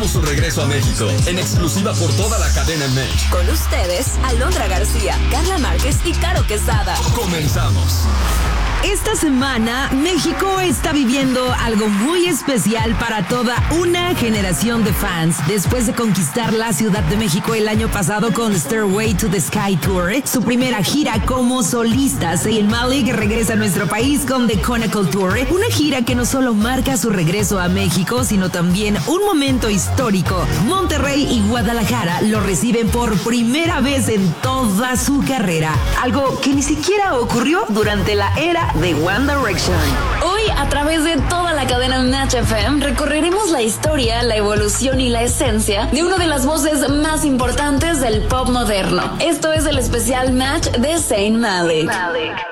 celebramos su regreso a México, en exclusiva por toda la cadena México. Con ustedes, Alondra García, Carla Márquez y Caro Quesada. Comenzamos. Esta semana, México está viviendo algo muy especial para toda una generación de fans. Después de conquistar la Ciudad de México el año pasado con Stairway to the Sky Tour, su primera gira como solista, Zayn Malik regresa a nuestro país con The Chronicle Tour, una gira que no solo marca su regreso a México, sino también un momento histórico. Monterrey y Guadalajara lo reciben por primera vez en toda su carrera, algo que ni siquiera ocurrió durante la era de One Direction. Hoy, a través de toda la cadena Match FM, recorreremos la historia, la evolución y la esencia de una de las voces más importantes del pop moderno. Esto es el especial Match de Zayn Malik.